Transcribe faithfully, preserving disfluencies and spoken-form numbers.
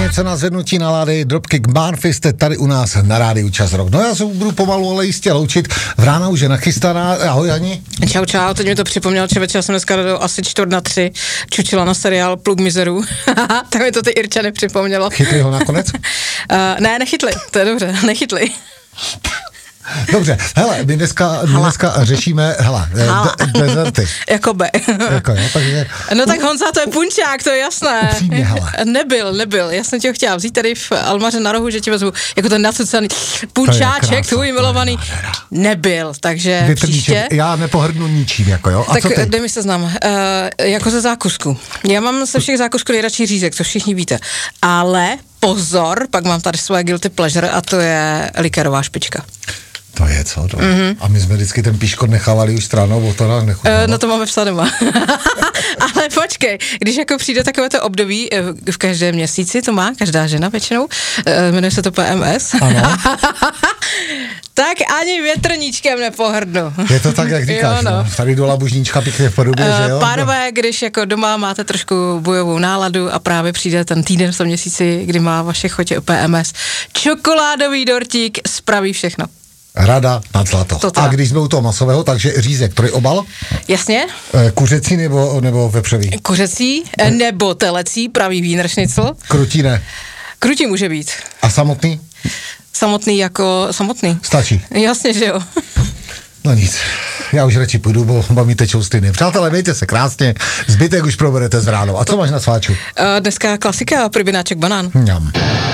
Něco na zvednutí nálady, Dropkick Murphys jste tady u nás na rádiu Čas Rock. No já se budu pomalu, ale jistě loučit. Vrána už je nachystaná. Ahoj, Ani. Čau, čau, teď mi to připomněl, člověče, já jsem dneska do asi čtvrt na tři čučila na seriál Pluk mizerů. Tak mi to ty Irča nepřipomnělo. Chytli ho nakonec? uh, ne, nechytli, to je dobře, nechytli. Dobře, hele, my dneska, my dneska řešíme, hele, de- dezerty. Jako B. Jako jo, takže... No tak Honza, to je punčák, to je jasné. Upřímně, hele. Nebyl, nebyl, já jsem tě ho chtěla vzít tady v Almaře na rohu, že ti vezmu jako ten nacucaný punčáček, tvůj milovaný. Nebyl, takže Vytrníček. příště... Já nepohrdnu ničím, jako jo. A tak co ty? dej mi seznam, uh, jako ze zákusku. Já mám se všech zákusků nejradši řízek, to všichni víte. Ale pozor, pak mám tady svoje guilty pleasure a to je likérová špička. To je co? To? Mm-hmm. A my jsme vždycky ten píškot nechávali už stranou, o to nám nechutnalo. E, no to máme psa doma. Ale počkej, když jako přijde takové to období, v každém měsíci to má každá žena většinou, e, jmenuje se to P M S. Ano. Tak ani větrníčkem nepohrdnu. Je to tak, jak říkáš, jo, no. No. Tady dola bužníčka pěkně v podobě, uh, že jo? Pánové, když jako doma máte trošku bojovou náladu a právě přijde ten týden v tom měsíci, kdy má vaše chotě P M S, čokoládový dortík spraví všechno. Rada nad zlato. Total. A když jsme u toho masového, takže řízek, který obal? Jasně. E, kuřecí nebo, nebo vepřový? Kuřecí e, nebo telecí, pravý Wiener Schnitzel. Krutí ne? Krutí může být. A samotný? Samotný jako samotný. Stačí. Jasně, že jo. No nic, já už radši půjdu, bo oba mi tečou stejně. Přátelé, mějte se krásně, zbytek už proberete z ráno. A co máš na sváču? Uh, dneska klasika, prbináček banán. Mňam.